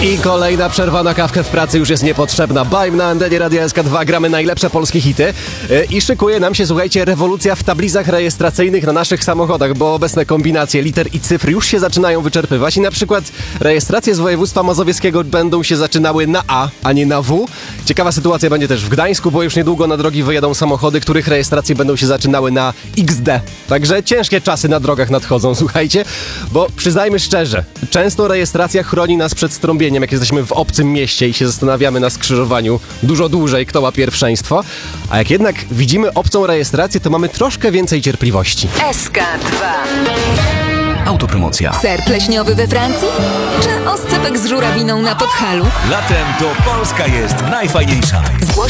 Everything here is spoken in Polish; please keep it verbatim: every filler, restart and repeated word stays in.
I kolejna przerwa na kawkę w pracy już jest niepotrzebna. Bajm na antenie Radia S K dwa, gramy najlepsze polskie hity. I szykuje nam się, słuchajcie, rewolucja w tablicach rejestracyjnych na naszych samochodach, bo obecne kombinacje liter i cyfr już się zaczynają wyczerpywać i na przykład rejestracje z województwa mazowieckiego będą się zaczynały na A, a nie na W. Ciekawa sytuacja będzie też w Gdańsku, bo już niedługo na drogi wyjadą samochody, których rejestracje będą się zaczynały na X D. Także ciężkie czasy na drogach nadchodzą, słuchajcie, bo przyznajmy szczerze, często rejestracja chroni nas przed strąbieniem, jak jesteśmy w obcym mieście i się zastanawiamy na skrzyżowaniu dużo dłużej, kto ma pierwszeństwo. A jak jednak widzimy obcą rejestrację, to mamy troszkę więcej cierpliwości. S K dwa. Autopromocja. Ser pleśniowy we Francji? Czy oscypek z żurawiną na Podhalu? Latem to Polska jest najfajniejsza.